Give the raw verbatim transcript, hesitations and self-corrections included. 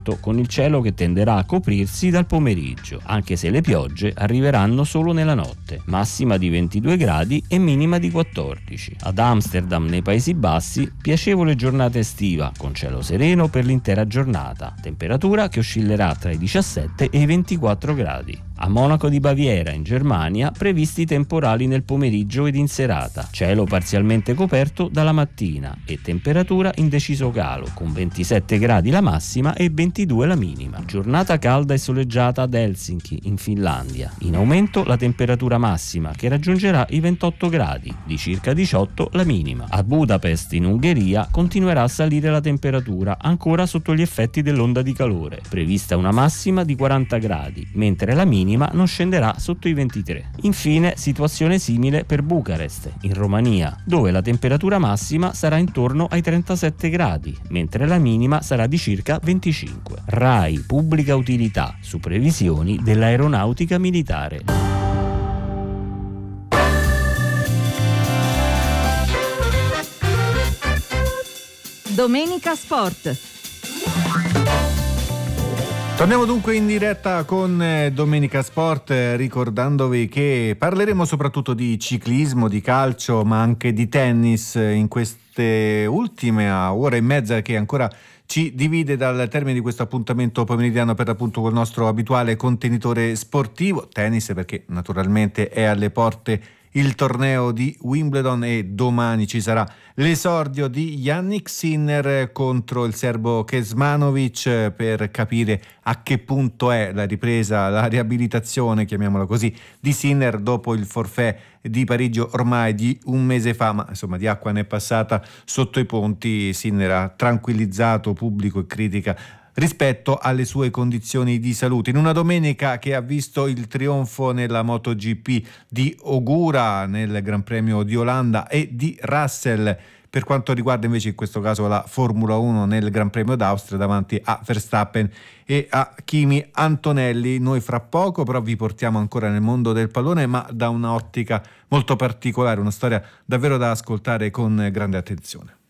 con il cielo che tenderà a coprirsi dal pomeriggio, anche se le piogge arriveranno solo nella notte, massima di ventidue gradi e minima di quattordici. Ad Amsterdam, nei Paesi Bassi, piacevole giornata estiva, con cielo sereno per l'intera giornata, temperatura che oscillerà tra i diciassette e i ventiquattro gradi. A Monaco di Baviera, in Germania, previsti temporali nel pomeriggio ed in serata, cielo parzialmente coperto dalla mattina e temperatura in deciso calo, con ventisette gradi la massima e ventidue la minima. Giornata calda e soleggiata ad Helsinki, in Finlandia. In aumento la temperatura massima, che raggiungerà i ventotto gradi, di circa diciotto la minima. A Budapest, in Ungheria, continuerà a salire la temperatura, ancora sotto gli effetti dell'onda di calore, prevista una massima di quaranta gradi, mentre la minima non scenderà sotto i ventitré. Infine, situazione simile per Bucarest, in Romania, dove la temperatura massima sarà intorno ai trentasette gradi, mentre la minima sarà di circa venticinque. RAI Pubblica Utilità, su previsioni dell'aeronautica militare. Domenica Sport. Torniamo dunque in diretta con Domenica Sport, ricordandovi che parleremo soprattutto di ciclismo, di calcio, ma anche di tennis in queste ultime ore e mezza che ancora ci divide dal termine di questo appuntamento pomeridiano, per l'appunto col nostro abituale contenitore sportivo. Tennis, perché naturalmente è alle porte il torneo di Wimbledon e domani ci sarà l'esordio di Jannik Sinner contro il serbo Kecmanovic, per capire a che punto è la ripresa, la riabilitazione, chiamiamola così, di Sinner dopo il forfait di Parigi ormai di un mese fa, ma insomma di acqua ne è passata sotto i ponti. Sinner ha tranquillizzato pubblico e critica rispetto alle sue condizioni di salute, in una domenica che ha visto il trionfo nella MotoGP di Ogura nel Gran Premio di Olanda e di Russell per quanto riguarda invece in questo caso la Formula uno nel Gran Premio d'Austria davanti a Verstappen e a Kimi Antonelli. Noi fra poco però vi portiamo ancora nel mondo del pallone, ma da un'ottica molto particolare, una storia davvero da ascoltare con grande attenzione.